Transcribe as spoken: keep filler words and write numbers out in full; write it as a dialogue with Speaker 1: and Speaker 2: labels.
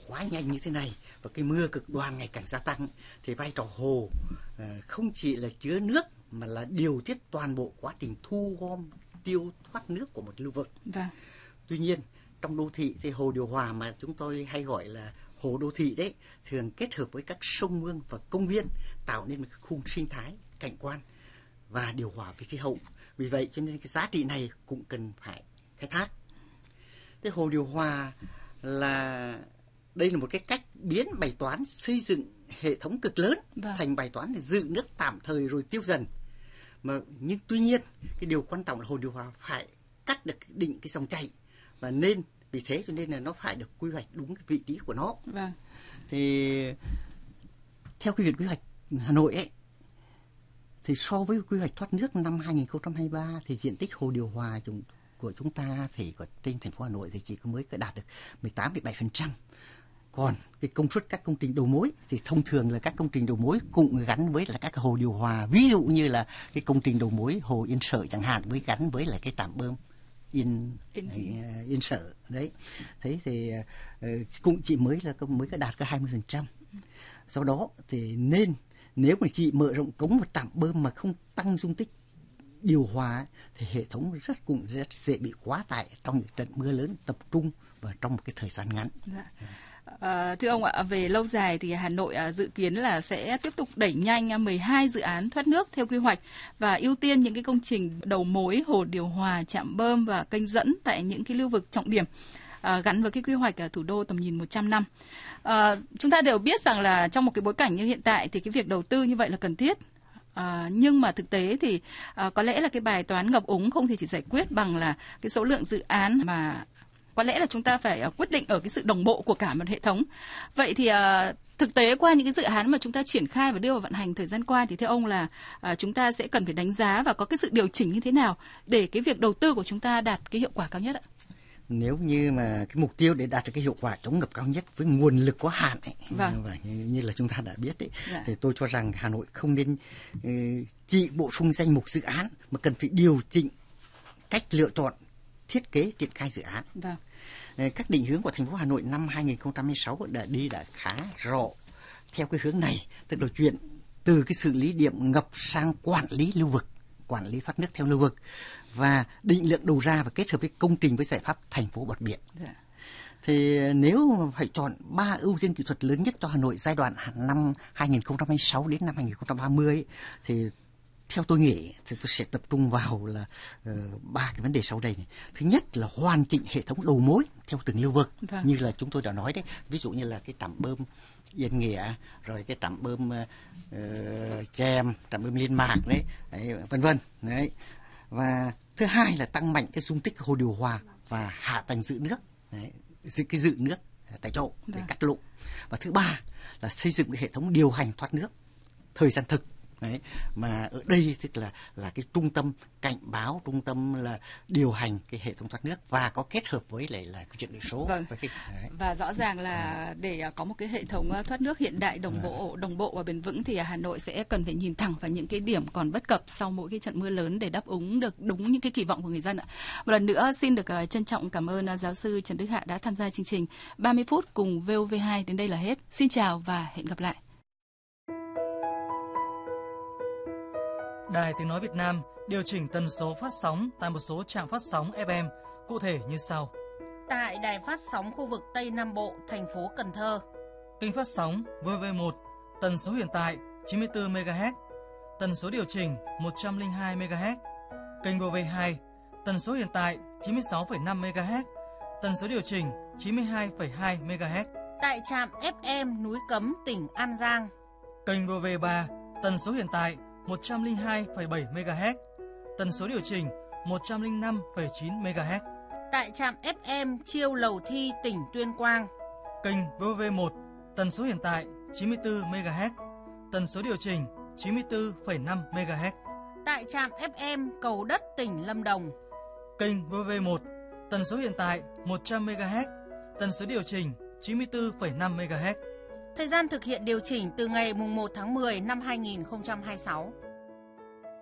Speaker 1: quá nhanh như thế này và cái mưa cực đoan ngày càng gia tăng thì vai trò hồ không chỉ là chứa nước mà là điều tiết toàn bộ quá trình thu gom tiêu thoát nước của một lưu vực.
Speaker 2: Vâng.
Speaker 1: Tuy nhiên trong đô thị thì hồ điều hòa mà chúng tôi hay gọi là hồ đô thị đấy thường kết hợp với các sông mương và công viên tạo nên một khung sinh thái cảnh quan và điều hòa với khí hậu. Vì vậy cho nên cái giá trị này cũng cần phải khai thác. Cái hồ điều hòa là đây là một cái cách biến bài toán xây dựng hệ thống cực lớn vâng. thành bài toán để dự nước tạm thời rồi tiêu dần. Mà nhưng tuy nhiên cái điều quan trọng là hồ điều hòa phải cắt được định cái dòng chảy và nên vì thế cho nên là nó phải được quy hoạch đúng cái vị trí của nó.
Speaker 2: Vâng.
Speaker 1: Thì theo cái việc quy hoạch Hà Nội ấy thì so với quy hoạch thoát nước năm hai không hai ba thì diện tích hồ điều hòa chúng, của chúng ta thì ở trên thành phố Hà Nội thì chỉ có mới đạt được mười tám phẩy bảy phần trăm. Còn cái công suất các công trình đầu mối thì thông thường là các công trình đầu mối cũng gắn với là các hồ điều hòa, ví dụ như là cái công trình đầu mối hồ Yên Sở chẳng hạn với gắn với là cái trạm bơm Yên Yên, Yên Sở đấy. Thế thì uh, cũng chỉ mới là mới có đạt có hai mươi phần trăm. Do đó thì nên nếu mà chị mở rộng cống một trạm bơm mà không tăng dung tích điều hòa thì hệ thống rất cũng rất dễ bị quá tải trong những trận mưa lớn tập trung và trong một cái thời gian ngắn.
Speaker 2: Dạ. À, thưa ông ạ, về lâu dài thì Hà Nội à, dự kiến là sẽ tiếp tục đẩy nhanh mười hai dự án thoát nước theo quy hoạch và ưu tiên những cái công trình đầu mối hồ điều hòa, trạm bơm và kênh dẫn tại những cái lưu vực trọng điểm à, gắn với cái quy hoạch à, thủ đô tầm nhìn một trăm năm. À, chúng ta đều biết rằng là trong một cái bối cảnh như hiện tại thì cái việc đầu tư như vậy là cần thiết. À, nhưng mà thực tế thì à, có lẽ là cái bài toán ngập úng không thể chỉ giải quyết bằng là cái số lượng dự án mà có lẽ là chúng ta phải uh, quyết định ở cái sự đồng bộ của cả một hệ thống. Vậy thì uh, thực tế qua những cái dự án mà chúng ta triển khai và đưa vào vận hành thời gian qua thì theo ông là uh, chúng ta sẽ cần phải đánh giá và có cái sự điều chỉnh như thế nào để cái việc đầu tư của chúng ta đạt cái hiệu quả cao nhất ạ?
Speaker 1: Nếu như mà cái mục tiêu để đạt được cái hiệu quả chống ngập cao nhất với nguồn lực có hạn ấy,
Speaker 2: vâng.
Speaker 1: và như, như là chúng ta đã biết đấy,
Speaker 2: dạ.
Speaker 1: thì tôi cho rằng Hà Nội không nên uh, chỉ bổ sung danh mục dự án mà cần phải điều chỉnh cách lựa chọn, thiết kế triển khai dự án.
Speaker 2: Vâng.
Speaker 1: Các định hướng của thành phố Hà Nội năm hai không hai sáu đã đi đã khá rõ theo cái hướng này, tức là chuyển từ cái xử lý điểm ngập sang quản lý lưu vực, quản lý thoát nước theo lưu vực và định lượng đầu ra và kết hợp với công trình với giải pháp thành phố bọt biển.
Speaker 2: Dạ.
Speaker 1: Thì nếu mà phải chọn ba ưu tiên kỹ thuật lớn nhất cho Hà Nội giai đoạn năm hai không hai sáu đến năm hai không ba mươi ấy, thì theo tôi nghĩ thì tôi sẽ tập trung vào là ba uh, cái vấn đề sau đây này. Thứ nhất là hoàn chỉnh hệ thống đầu mối theo từng lưu vực,
Speaker 2: vâng.
Speaker 1: như là chúng tôi đã nói đấy, ví dụ như là cái trạm bơm Yên Nghĩa, rồi cái trạm bơm uh, Chèm, trạm bơm Liên Mạc đấy, đấy vân vân đấy. Và thứ hai là tăng mạnh cái dung tích hồ điều hòa và hạ tầng dự nước, đấy, dự cái dự nước tại chỗ để vâng. cắt lộ. Và thứ ba là xây dựng cái hệ thống điều hành thoát nước thời gian thực. Đấy, mà ở đây tức là là cái trung tâm cảnh báo, trung tâm là điều hành cái hệ thống thoát nước và có kết hợp với lại là cái chuyển đổi số.
Speaker 2: Vâng.
Speaker 1: Với cái,
Speaker 2: và rõ ràng là để có một cái hệ thống thoát nước hiện đại, đồng bộ, đồng bộ và bền vững thì Hà Nội sẽ cần phải nhìn thẳng vào những cái điểm còn bất cập sau mỗi cái trận mưa lớn để đáp ứng được đúng những cái kỳ vọng của người dân ạ. Một lần nữa xin được trân trọng cảm ơn giáo sư Trần Đức Hạ đã tham gia chương trình ba mươi phút cùng vê o vê hai. Đến đây là hết. Xin chào và hẹn gặp lại.
Speaker 3: Đài Tiếng Nói Việt Nam điều chỉnh tần số phát sóng tại một số trạm phát sóng ép em, cụ thể như sau.
Speaker 4: Tại đài phát sóng khu vực Tây Nam Bộ, thành phố Cần Thơ.
Speaker 3: Kênh phát sóng vê vê một, tần số hiện tại chín mươi tư mê ga héc, tần số điều chỉnh một trăm lẻ hai mê ga héc. Kênh vê vê hai, tần số hiện tại chín mươi sáu phẩy năm mê ga héc, tần số điều chỉnh chín mươi hai phẩy hai mê ga héc.
Speaker 4: Tại trạm ép em Núi Cấm, tỉnh An Giang.
Speaker 3: Kênh vê vê ba, tần số hiện tại một trăm lẻ hai phẩy bảy mê ga héc, tần số điều chỉnh một trăm lẻ năm phẩy chín mê ga héc.
Speaker 4: Tại trạm ép em Chiêu Lầu Thi, tỉnh Tuyên Quang.
Speaker 3: Kênh vê vê một, tần số hiện tại chín mươi tư mê ga héc, tần số điều chỉnh chín mươi tư phẩy năm mê ga héc.
Speaker 4: Tại trạm ép em Cầu Đất, tỉnh Lâm Đồng.
Speaker 3: Kênh vê vê một, tần số hiện tại một trăm mê ga héc, tần số điều chỉnh chín mươi tư phẩy năm mê ga héc.
Speaker 4: Thời gian thực hiện điều chỉnh từ ngày mùng một tháng mười năm hai nghìn không trăm hai mươi sáu.